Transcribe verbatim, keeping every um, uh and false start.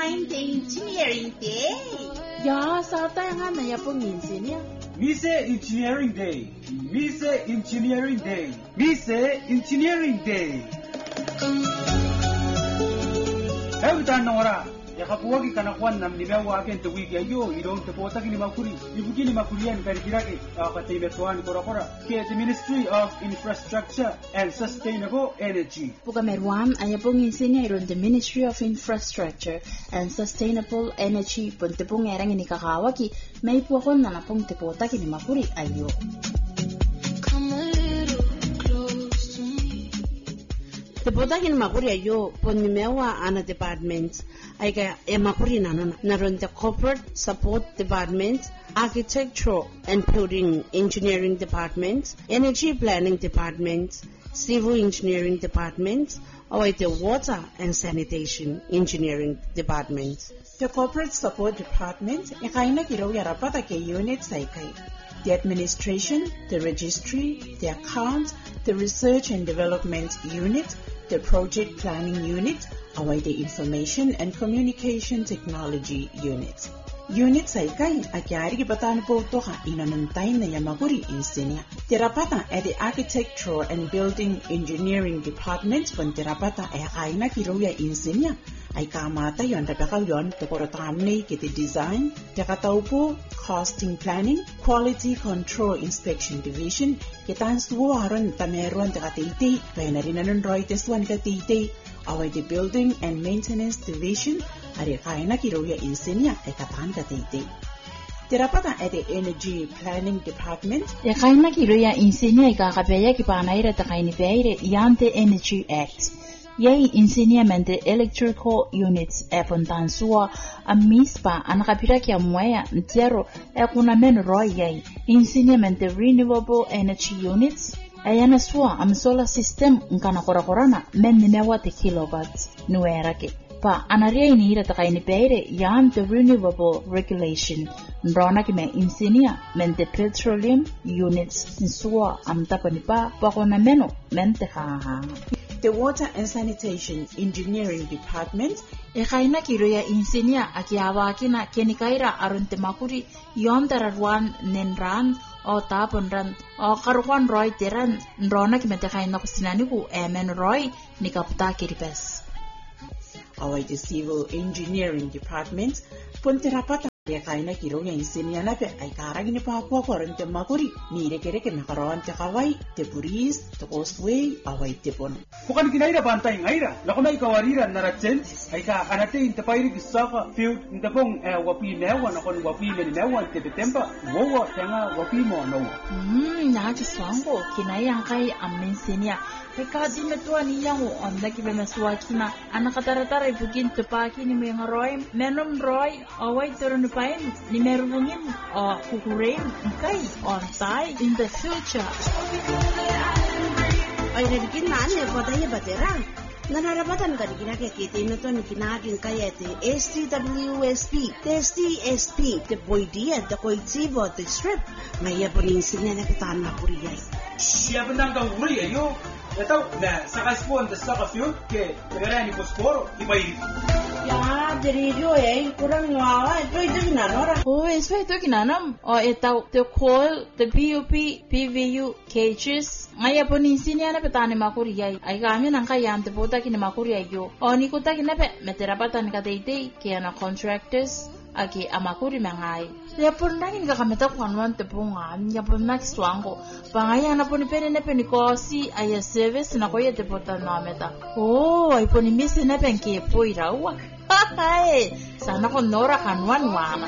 find the engineering day. Ya, sa tayo nga na yapong engineer. Mise Engineering Day. Mise Engineering Day. Mise Engineering Day. Every time Nora. Yakapuwagi kanakwan nam nimewa akin te wiki ayo idong te pota kini makuri ibugini makurian kari kiraki akate betuan kora-kora ke the Ministry of Infrastructure and Sustainable Energy. Pugamerwan ay pong engineer on the Ministry of Infrastructure and Sustainable Energy punte pong erang ini kakawaki may puakon na napong te pota kini makuri ayo. Te pota kini makuri ayo pon nimewa ana department Aiga emakuri nanana naron the Corporate Support Department, Architectural and Building Engineering Department, Energy Planning Department, Civil Engineering Department, or the Water and Sanitation Engineering Department. The Corporate Support Department ikaina kiro yarapata ke units aikai. The Administration, the Registry, the Account, the Research and Development Unit, the Project Planning Unit, away the Information and Communication Technology Unit. Units ay kay akyari kibatan po ito ka inanantay na yamaguri insinya. Tirapata ay the Architectural and Building Engineering Department pun tirapata ay kay na kiruya insinya. Ay kamata yon tapakaw yon tukorotamne kiti design, takataw po costing planning, quality control inspection division, kitan suwaron tameron takatiti, kaya na rin nanon roites wan katiti, away the building and maintenance division, ari kaya na kiruya insinya ay katan katiti. Tirapata ay the energy planning department, Ya kaya na kiruya insinya ay kakabeya kipanaira takay ni Beire Yante Energy Act. Yay enseñamiento electrical units e fontansua a mispa anakapira kia mwaya ntero e kuna men roy yay enseñamiento renewable energy units ayana sua am solar system nkana korakorana men nimewa te kilowatts nuera ke pa anaria ini ira takaini peire yan the renewable regulation ndrona kime enseña mente petroleum units nsua am tapanipa pa kona meno mente ha. The Water and Sanitation Engineering Department ikaina kiroya insinia akiawa kina kenikaira arunte makuri yondararwan nenran o taponran o karwan roy teran ndrona kimete kaina kusinani ku emen roy nikapta kiripes. Away the Civil Engineering Department punterapata ya kaina kiroya insinia nape ay karagi ni papua korente makuri ni rekereke nakaroan te kawai te puris te causeway away te pon. Bukan kinaira bantay ngaira nakuna ikawarira naratsen ay ka anate intapayri kisaka field intapong wapi mewa nakon wapi mewa te betemba wowa tanga wapi mo no. Hmm naji swango kinaya kai amensinia Pekadi metua ni yang onda ki bemeswa kina anakataratara ibugin tepaki ni mengaroy menom roy away turun pain ni merungin o kukurein kai on tai in the future. Ay nagiging nani patay batera. Nanarapatan ka digina kay kiti no to ni kinagin kayete S T W S P, S T S P, the boy dia, the colectivo, the strip. Ngaya po rin sinya na kitaan mapuriyay. Siya benang kang uri ayo. Ito na saka spawn the saka field ke tagara ni posporo ibayri. Ya, dari jo eh kurang ngawa ito ito ginanora. Oh, eso ito kinanam. O ito the coil, the P U P, P V U cages. Ngaya po ni sinya na petani makuriyay. Ay kami nang kaya ante po taki ni makuriyay yo. O ni kuta kinape meterapatan ka taytay kaya na contractors agi amakuri mangay. Ya por nangin ka kameta kwanwan te pungan. Ya por nakiswango. Pangaya na po ni pene nepe ni kosi ay service na koya te pota na meta. Oh, ay po ni misi nepe ki po irawa. Hahay. Sana ko nora kanwan wana.